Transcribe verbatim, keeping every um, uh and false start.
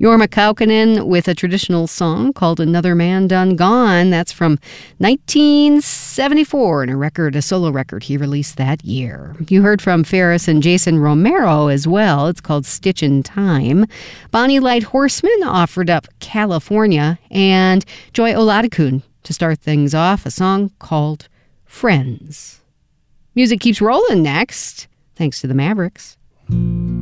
Jorma Kaukonen with a traditional song called Another Man Done Gone. That's from nineteen seventy-four, and a record, a solo record he released that year. You heard from Ferris and Jason Romero as well. It's called Stitch in Time. Bonnie Light Horseman offered up California, and Joy Oladokun to start things off, a song called Friends. Music keeps rolling next, thanks to the Mavericks.